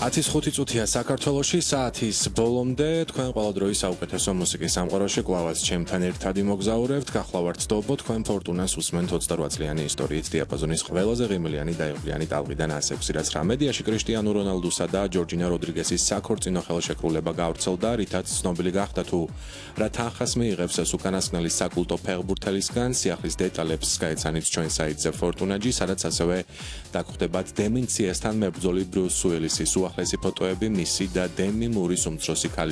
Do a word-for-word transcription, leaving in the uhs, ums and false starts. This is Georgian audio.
ათის ხუთი წუთია საქართველოში, საათის ბოლომდე თქვენ ყველა დროის საუკეთესო მუსიკის სამყაროში კვლავაც ჩემთან ერთად იმოგზაურებთ, გახლავართ დობო, თქვენ ფორტუნას უსმენთ ოცდაოთხ წლიანი ისტორიით დიაპაზონის ყველაზე ღიმილიანი და ევლიანი ტალღიდან ასექვსი, რაც რა მედიაში კრიშტიანო რონალდუსა და ჯორჯინა როდრიგესის საქორწინო ხელშეკრულება გავრცელდა, რითაც ცნობილი გახდა თუ რა თანხას მიიღებს ეს უკანასკნელი საკულტო ფეხბურთელისგან, სიახლის დეტალებს გაეცანით ჩვენ საიტზე Fortuna-ში, სადაც ასევე დაგხვდებათ დემინციასთან მებრძოლი ბრიუს უილისის უახლესი ფოტოები მისი და დემი მურის უმცროსი ქალის